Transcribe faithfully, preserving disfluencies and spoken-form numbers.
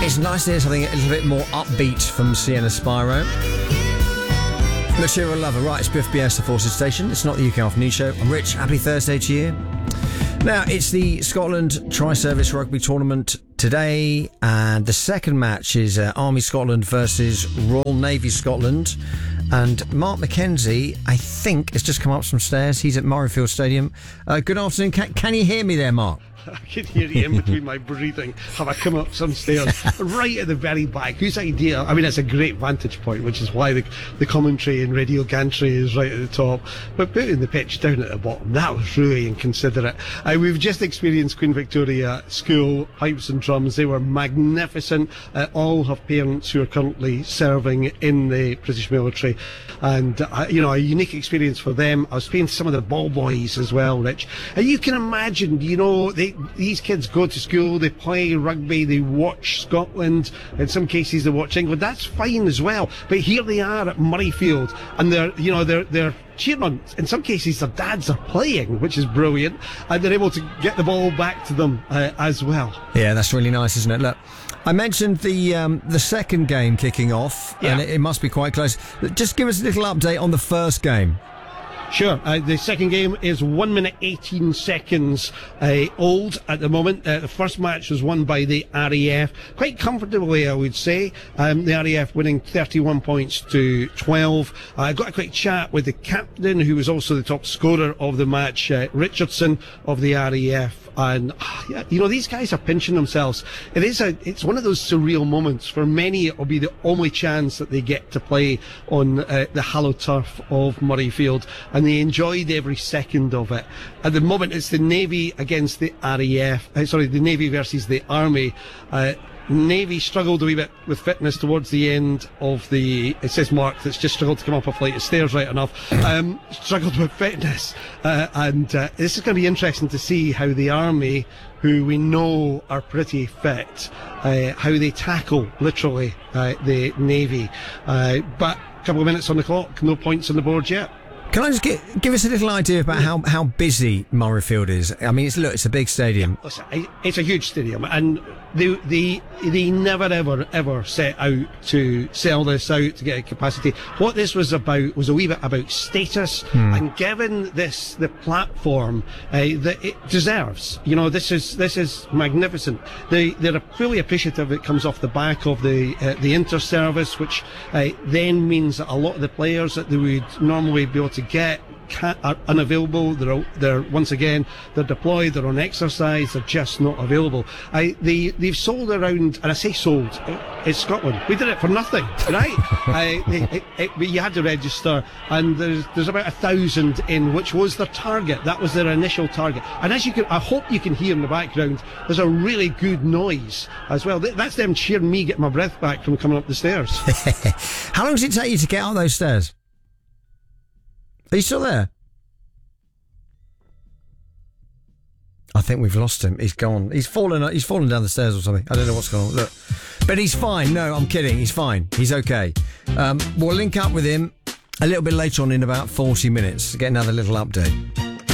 It's nice to hear something a little bit more upbeat from Sienna Spyro. Material Lover, right, it's Biff B S, the Forces Station. It's not the U K Afternoon Show. I'm Rich, happy Thursday to you. Now, it's the Scotland Tri-Service Rugby Tournament today, and the second match is uh, Army Scotland versus Royal Navy Scotland. And Mark McKenzie, I think, has just come up some stairs. He's at Murrayfield Stadium. Uh, good afternoon. Can, can you hear me there, Mark? I can hear you in between my breathing. Have I come up some stairs right at the very back? Whose idea? I mean, it's a great vantage point, which is why the, the commentary in Radio Gantry is right at the top. But putting the pitch down at the bottom, that was really inconsiderate. Uh, we've just experienced Queen Victoria School, pipes and drums. They were magnificent. Uh, all have parents who are currently serving in the British military. And, uh, you know, a unique experience for them. I was speaking to some of the ball boys as well, Rich. And you can imagine, you know, they these kids go to school, they play rugby, they watch Scotland, in some cases they watch England. That's fine as well. But here they are at Murrayfield, and they're, you know, they're they're cheering on. In some cases, their dads are playing, which is brilliant, and they're able to get the ball back to them uh, as well. Yeah, that's really nice, isn't it? Look, I mentioned the um, the second game kicking off, yeah. and it, it must be quite close. Just give us a little update on the first game. Sure. Uh, the second game is one minute eighteen seconds uh, old at the moment. Uh, the first match was won by the R A F quite comfortably, I would say. Um, the R A F winning thirty-one points to twelve. Uh, I got a quick chat with the captain, who was also the top scorer of the match, uh, Richardson of the R A F. And uh, you know, these guys are pinching themselves. It is a, it's one of those surreal moments. For many, it will be the only chance that they get to play on uh, the hallowed turf of Murrayfield, and they enjoyed every second of it. At the moment, it's the Navy against the R A F. Uh, sorry, the Navy versus the Army. Uh, Navy struggled a wee bit with fitness towards the end of the, it says Mark that's just struggled to come up a flight of stairs right enough, um, struggled with fitness, uh, and uh, this is going to be interesting to see how the Army, who we know are pretty fit, uh, how they tackle, literally, uh, the Navy. Uh, but a couple of minutes on the clock, no points on the board yet. Can I just get, give us a little idea about how, how busy Murrayfield is? I mean, it's look, it's a big stadium. Listen, it's a huge stadium, and they they they never ever ever set out to sell this out to get a capacity. What this was about was a wee bit about status, hmm. and given this the platform uh, that it deserves. You know, this is this is magnificent. They they're fully appreciative. It comes off the back of the uh, the inter-service, which uh, then means that a lot of the players that they would normally be able to get Can't, are unavailable. They're they're once again they're deployed. They're on exercise. They're just not available. I they they've sold around, and I say sold. It's Scotland. We did it for nothing, right? I, it, it, it, you had to register, and there's there's about a thousand in, which was their target. That was their initial target. And as you can, I hope you can hear in the background, there's a really good noise as well. That's them cheering me, getting my breath back from coming up the stairs. How long does it take you to get out those stairs? Are you still there? I think we've lost him. He's gone. He's fallen. He's fallen down the stairs or something. I don't know what's going on. Look, but he's fine. No, I'm kidding. He's fine. He's okay. Um, we'll link up with him a little bit later on in about forty minutes to get another little update.